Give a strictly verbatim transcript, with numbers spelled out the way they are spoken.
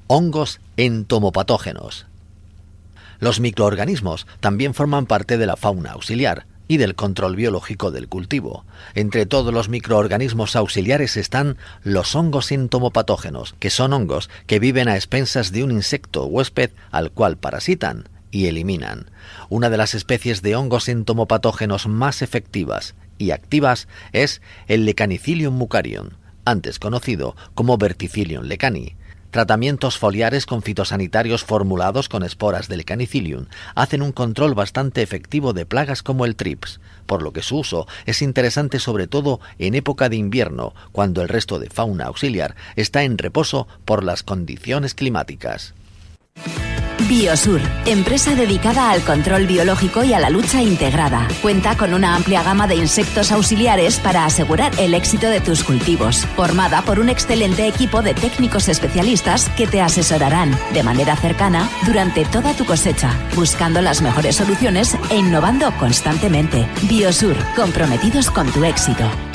Hongos entomopatógenos. Los microorganismos también forman parte de la fauna auxiliar y del control biológico del cultivo. Entre todos los microorganismos auxiliares están los hongos entomopatógenos, que son hongos que viven a expensas de un insecto huésped al cual parasitan y eliminan. Una de las especies de hongos entomopatógenos más efectivas y activas es el Lecanicilium mucarium, antes conocido como Verticillium lecanii. Tratamientos foliares con fitosanitarios formulados con esporas de Lecanicilium hacen un control bastante efectivo de plagas como el trips, por lo que su uso es interesante sobre todo en época de invierno, cuando el resto de fauna auxiliar está en reposo por las condiciones climáticas. Biosur, empresa dedicada al control biológico y a la lucha integrada. Cuenta con una amplia gama de insectos auxiliares para asegurar el éxito de tus cultivos. Formada por un excelente equipo de técnicos especialistas que te asesorarán de manera cercana durante toda tu cosecha, buscando las mejores soluciones e innovando constantemente. Biosur, comprometidos con tu éxito.